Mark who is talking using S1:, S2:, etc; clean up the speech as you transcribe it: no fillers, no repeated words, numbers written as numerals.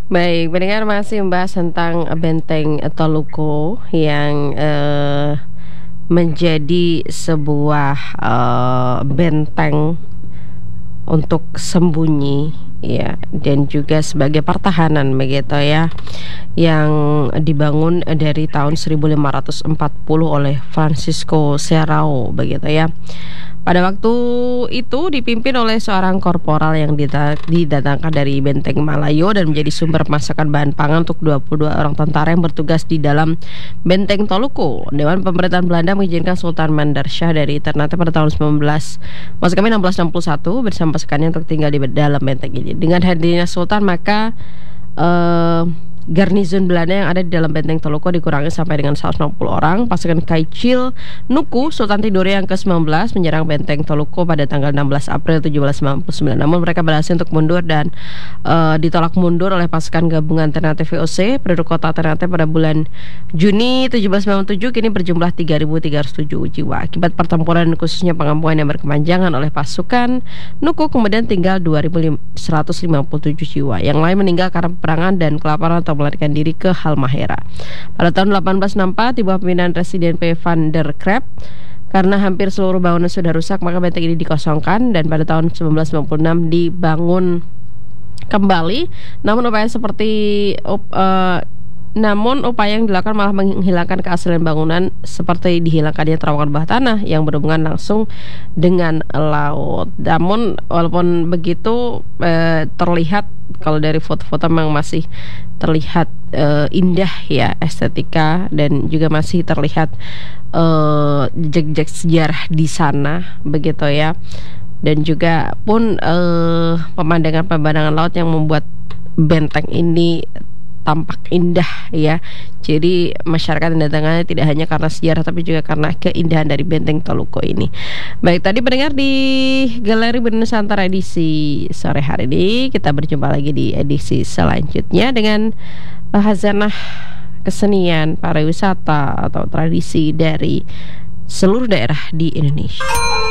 S1: Baik, pendengar masih membahas tentang Benteng Toluko yang menjadi sebuah benteng untuk sembunyi ya, dan juga sebagai pertahanan begitu ya, yang dibangun dari tahun 1540 oleh Francisco Serrao begitu ya. Pada waktu itu dipimpin oleh seorang korporal yang didatangkan dari Benteng Malayo dan menjadi sumber masakan bahan pangan untuk 22 orang tentara yang bertugas di dalam Benteng Toluko. Dewan Pemerintahan Belanda mengizinkan Sultan Mandar Shah dari Ternate pada tahun 1661 bersama pasukannya untuk tinggal di dalam benteng ini. Dengan hadirnya Sultan, maka garnizon Belanda yang ada di dalam Benteng Toluko dikurangi sampai dengan 160 orang. Pasukan Kaichil Nuku Sultan Tidore yang ke-19 menyerang Benteng Toluko pada tanggal 16 April 1799. Namun mereka berhasil untuk mundur dan ditolak mundur oleh pasukan gabungan Ternate VOC. Penduduk kota Ternate pada bulan Juni 1797 kini berjumlah 3.307 jiwa. Akibat pertempuran khususnya pengampungan yang berkepanjangan oleh pasukan Nuku, kemudian tinggal 2.157 jiwa. Yang lain meninggal karena peperangan dan kelaparan atau melarikan diri ke Halmahera. Pada tahun 1864 di bawah pimpinan Residen P. van der Krep, karena hampir seluruh bangunan sudah rusak, maka benteng ini dikosongkan dan pada tahun 1996 dibangun kembali. Namun upaya yang dilakukan malah menghilangkan keaslian bangunan, seperti dihilangkannya terowongan bawah tanah yang berhubungan langsung dengan laut. Namun walaupun begitu, terlihat kalau dari foto-foto memang masih terlihat indah ya estetika, dan juga masih terlihat jejak-jejak sejarah di sana begitu ya. Dan juga pun pemandangan laut yang membuat benteng ini tampak indah ya. Jadi masyarakat yang datangnya tidak hanya karena sejarah tapi juga karena keindahan dari Benteng Toluko ini. Baik, tadi pendengar di Galeri Bernusantara edisi sore hari ini. Kita berjumpa lagi di edisi selanjutnya dengan khazanah kesenian, pariwisata atau tradisi dari seluruh daerah di Indonesia.